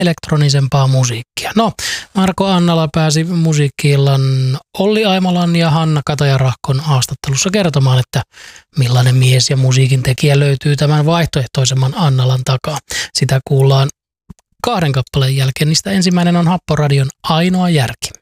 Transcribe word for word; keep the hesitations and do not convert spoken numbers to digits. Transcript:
elektronisempaa musiikkia. No, Marko Annala pääsi musiikki-illan Olli Aimalan ja Hanna Katajarahkon haastattelussa kertomaan, että millainen mies ja musiikin tekijä löytyy tämän vaihtoehtoisemman Annalan takaa. Sitä kuullaan kahden kappaleen jälkeen. Niistä ensimmäinen on Happoradion Ainoa järki.